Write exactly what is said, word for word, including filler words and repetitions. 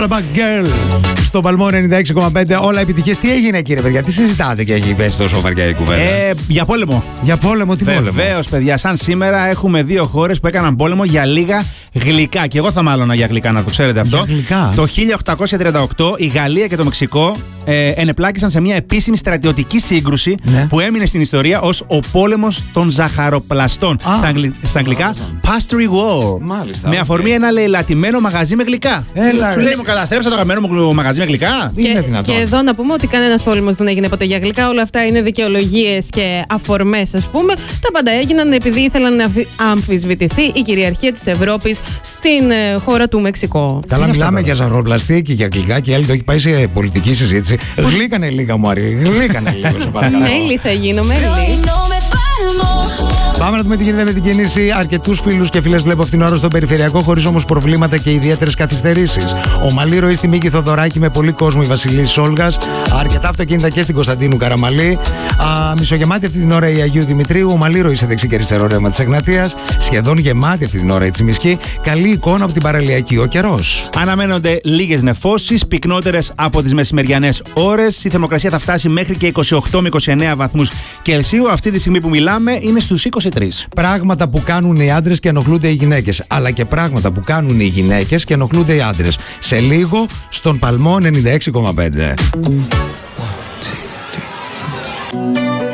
All About Girl στο Παλμό ενενήντα έξι κόμμα πέντε. Όλα επιτυχίες. Τι έγινε, κύριε παιδιά, τι συζητάτε και έχει πέσει τόσο βαριά η κουβέντα? Ε, για πόλεμο. Για πόλεμο, τι πόλεμο? Βεβαίως, παιδιά, σαν σήμερα έχουμε δύο χώρες που έκαναν πόλεμο για λίγα γλυκά. Και εγώ θα μάλλον για γλυκά, να το ξέρετε αυτό. Για γλυκά. Το χίλια οκτακόσια τριάντα οκτώ η Γαλλία και το Μεξικό ε, ενεπλάκησαν σε μια επίσημη στρατιωτική σύγκρουση, ναι, που έμεινε στην ιστορία ως ο πόλεμος των ζαχαροπλαστών. Ah. Στα, αγγλ, στα αγγλικά, Pastry War. Μάλιστα, με αφορμή okay. ένα λαιλατημένο μαγαζί με γλυκά. Έλα, σου λέει, μου καταστρέψα το αγαπημένο μου μαγαζί με γλυκά. Και, είναι δυνατόν. Και εδώ να πούμε ότι κανένας πόλεμος δεν έγινε ποτέ για γλυκά. Όλα αυτά είναι δικαιολογίες και αφορμές, ας πούμε. Τα πάντα έγιναν επειδή ήθελαν να αμφισβητηθεί η κυριαρχία της Ευρώπης στην ε, χώρα του Μεξικό. Καλά, μιλάμε για ζαχαροπλαστή και για γλυκά και άλλοι το έχει πάει σε πολιτική συζήτηση. Γλύκανε λίγα, μου αρέσει. Γλύκανε λίγο, σε παρακαλώ. Μέλι θα γίνω, μέλι. Πάμε να δούμε τι γίνεται με την κίνηση. Αρκετούς φίλους και φίλες βλέπω αυτήν την ώρα στον περιφερειακό, χωρίς όμως προβλήματα και ιδιαίτερες καθυστερήσεις. Ομαλή ροή στη Μίκη Θοδωράκη με πολύ κόσμο η Βασιλής Σόλγας. Αρκετά αυτοκίνητα και στην Κωνσταντίνου Καραμαλή. Α, μισογεμάτη αυτή την ώρα η Αγίου Δημητρίου. Ομαλή ροή σε δεξί και αριστερό ρεύμα της Εγνατίας. Σχεδόν γεμάτη αυτή την ώρα η Τσιμισκή. Καλή εικόνα από την παραλιακή. Ο καιρός. Αναμένονται λίγες νεφώσεις, πυκνότερες από τις μεσημεριανές ώρες. Η θερμοκρασία θα φτάσει μέχρι και είκοσι οκτώ με είκοσι εννέα βαθμούς Κελσίου. Αυτή τη στιγμή που μιλάμε είναι στους είκοσι τρία. Πράγματα που κάνουν οι άντρες και ενοχλούνται οι γυναίκες, αλλά και πράγματα που κάνουν οι γυναίκες και ενοχλούνται οι άντρες. Σε λίγο στον Παλμό ενενήντα έξι κόμμα πέντε.